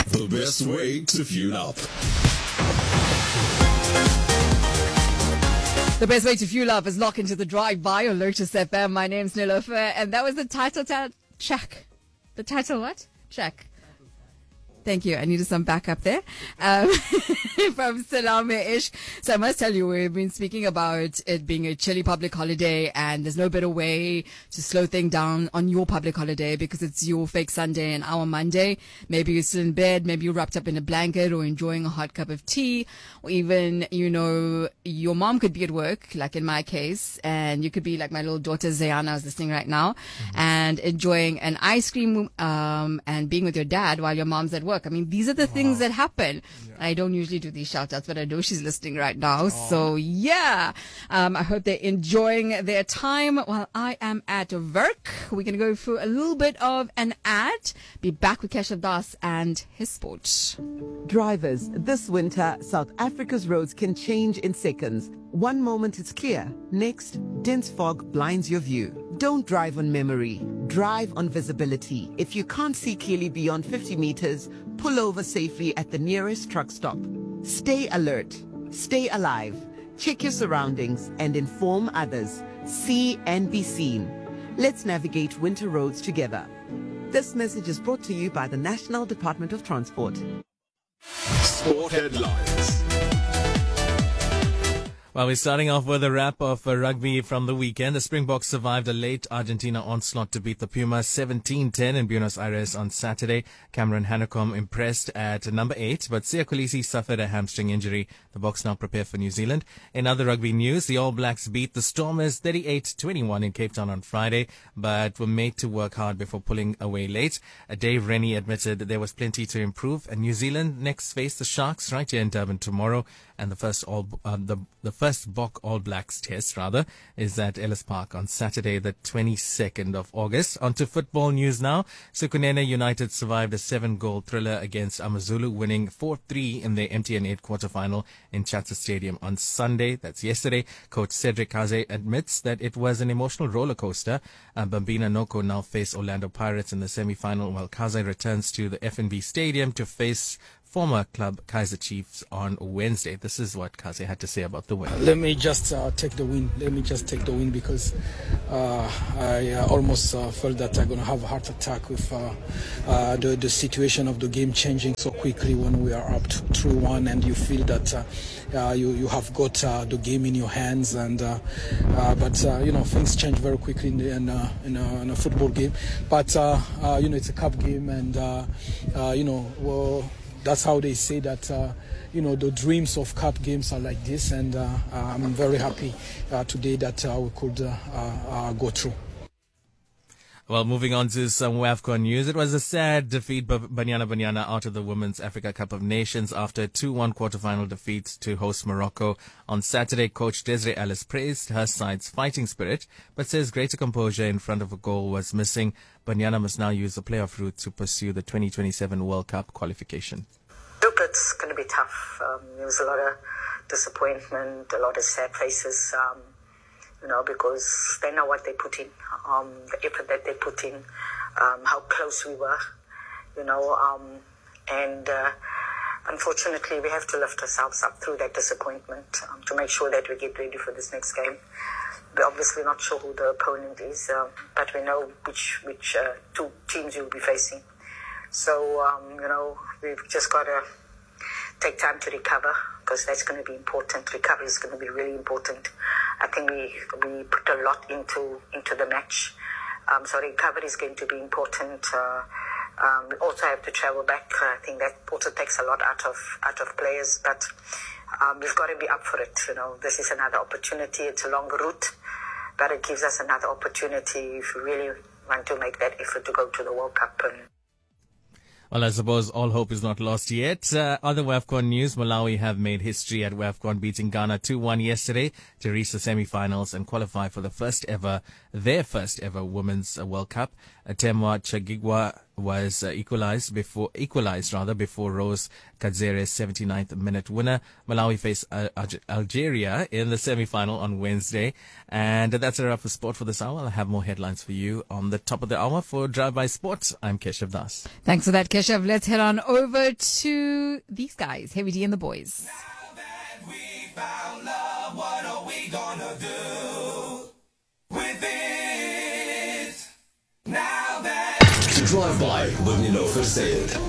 The best way to fuel up. The best way to fuel up is lock into the drive-by on Lotus FM. My name's Nilofer, and that was the title check. The title what? Check. Thank you. I needed some backup there. From Salame Ish. So I must tell you, we've been speaking about it being a chilly public holiday, and there's no better way to slow things down on your public holiday because it's your fake Sunday and our Monday. Maybe you're still in bed, maybe you're wrapped up in a blanket or enjoying a hot cup of tea, or even, your mom could be at work, like in my case, and you could be like my little daughter Zayana is listening right now, and enjoying an ice cream, and being with your dad while your mom's at work. I mean, these are the things that happen. Yeah. I don't usually do these shout outs, but I know she's listening right now. So yeah, I hope they're enjoying their time while I am at work. We're going to go through a little bit of an ad. Be back with Keshav Das and his sport. Drivers, this winter, South Africa's roads can change in seconds. One moment it's clear, next, dense fog blinds your view. Don't drive on memory, drive on visibility. If you can't see clearly beyond 50 meters, pull over safely at the nearest truck stop. Stay alert, stay alive, check your surroundings and inform others. See and be seen. Let's navigate winter roads together. This message is brought to you by the National Department of Transport. Sport headlines. Well, we're starting off with a wrap of rugby from the weekend. The Springboks survived a late Argentina onslaught to beat the Pumas 17-10 in Buenos Aires on Saturday. Cameron Hanekom impressed at number 8, but Siya Kolisi suffered a hamstring injury. The Boks now prepare for New Zealand. In other rugby news, the All Blacks beat the Stormers 38-21 in Cape Town on Friday, but were made to work hard before pulling away late. Dave Rennie admitted that there was plenty to improve, and New Zealand next face the Sharks right here in Durban tomorrow, and the first Bok All Blacks test, is at Ellis Park on Saturday, the 22nd of August. On to football news now. Sukunene United survived a 7-goal thriller against Amazulu, winning 4-3 in their MTN 8 quarterfinal in Chatsworth Stadium on Sunday. That's yesterday. Coach Cedric Kaze admits that it was an emotional roller coaster. Bambina Noko now face Orlando Pirates in the semi-final, while Kaze returns to the FNB Stadium to face former club Kaizer Chiefs on Wednesday. This is what Kaze had to say about the win. Let me just take the win. Because I almost felt that I'm going to have a heart attack with the situation of the game changing so quickly when we are up 3-1 and you feel that you have got the game in your hands. But things change very quickly in a football game. But it's a cup game, and that's how they say that, the dreams of cup games are like this, and I'm very happy today that we could go through. Well, moving on to some WAFCON news. It was a sad defeat by Banyana out of the Women's Africa Cup of Nations after a 2-1 quarterfinal defeat to host Morocco. On Saturday, coach Desiree Ellis praised her side's fighting spirit, but says greater composure in front of a goal was missing. Banyana must now use the playoff route to pursue the 2027 World Cup qualification. Look, it's going to be tough. There's a lot of disappointment, a lot of sad faces, because they know what they put in, the effort that they put in, how close we were, and unfortunately we have to lift ourselves up through that disappointment to make sure that we get ready for this next game. We're obviously not sure who the opponent is, but we know which two teams we'll be facing. So, we've just got to take time to recover, because that's going to be important. Recovery is going to be really important. I think we put a lot into the match. So recovery is going to be important. We also have to travel back. I think that also takes a lot out of players, but we've got to be up for it. This is another opportunity. It's a long route, but it gives us another opportunity if we really want to make that effort to go to the World Cup. Well, I suppose all hope is not lost yet. Other WAFCON news, Malawi have made history at WAFCON, beating Ghana 2-1 yesterday to reach the semi-finals and qualify for their first ever Women's World Cup. Temwa Chagigwa was equalized before Rose Kadzere's 79th minute winner. Malawi face Algeria in the semi-final on Wednesday. And that's a wrap for sport for this hour. I'll have more headlines for you on the top of the hour. For Drive by Sports, I'm Keshav Das. Thanks for that, Keshav. Let's head on over to these guys, Heavy D and the boys. Now that we found love, what are we gonna do with it? Now that Drive by with Nilofer Sayed.